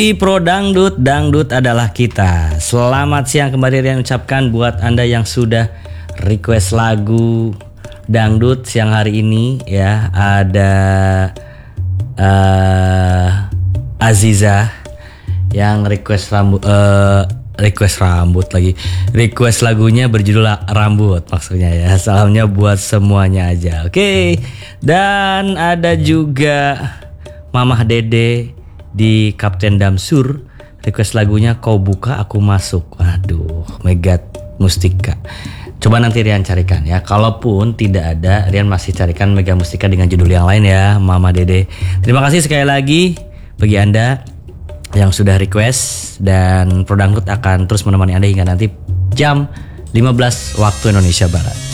Di Pro Dangdut, dangdut adalah kita. Selamat siang kembali Rian ucapkan buat Anda yang sudah request lagu dangdut siang hari ini ya. Ada Aziza yang request lagunya berjudul Rambut maksudnya ya. Salamnya buat semuanya aja. Oke. Dan ada juga Mamah Dede di Kapten Damsur request lagunya Kau Buka Aku Masuk. Aduh, Megat Mustika. Coba nanti Rian carikan ya. Kalaupun tidak ada, Rian masih carikan Mega Mustika dengan judul yang lain ya, Mama Dede. Terima kasih sekali lagi bagi Anda yang sudah request, dan Pro Dangdut akan terus menemani Anda hingga nanti jam 15 waktu Indonesia Barat.